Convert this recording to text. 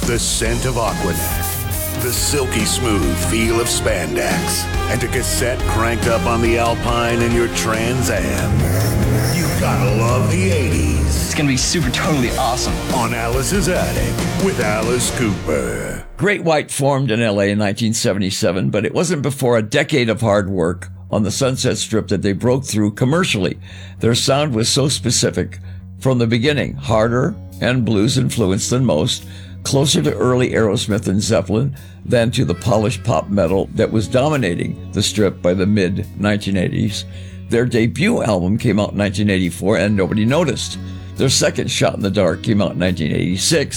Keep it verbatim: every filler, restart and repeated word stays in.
the scent of Aquanet, the silky smooth feel of spandex, and a cassette cranked up on the Alpine in your Trans Am. You gotta love the eighties. It's gonna be super totally awesome. On Alice's Attic with Alice Cooper. Great White formed in L A in nineteen seventy-seven, but it wasn't before a decade of hard work on the Sunset Strip that they broke through commercially. Their sound was so specific from the beginning, harder and blues influenced than most, closer to early Aerosmith and Zeppelin than to the polished pop metal that was dominating the Strip by the mid nineteen eighties. Their debut album came out in nineteen eighty-four and nobody noticed. Their second, Shot in the Dark, came out in nineteen eighty-six.